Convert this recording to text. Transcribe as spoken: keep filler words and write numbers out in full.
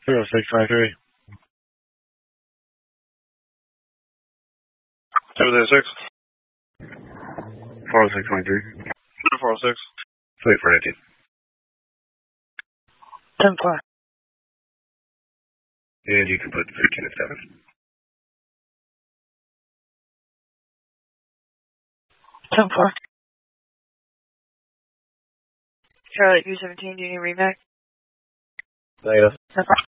Zero six twenty three. Two zero six. Four six twenty three. Four six. Wait for eighteen. Ten four. And you can put fifteen at seven. Ten four. Charlotte U seventeen. Do you need reback? Negative. Ten four.